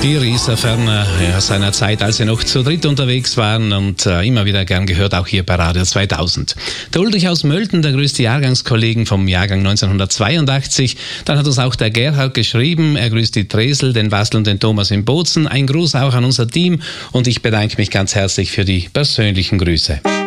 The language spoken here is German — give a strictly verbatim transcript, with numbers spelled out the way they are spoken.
Die Rieserferner ja, seiner Zeit, als sie noch zu dritt unterwegs waren und äh, immer wieder gern gehört, auch hier bei Radio zweitausend. Der Ulrich aus Mölten, der grüßt die Jahrgangskollegen vom Jahrgang neunzehnhundertzweiundachtzig. Dann hat uns auch der Gerhard geschrieben, er grüßt die Tresel, den Wasl und den Thomas in Bozen. Ein Gruß auch an unser Team und ich bedanke mich ganz herzlich für die persönlichen Grüße.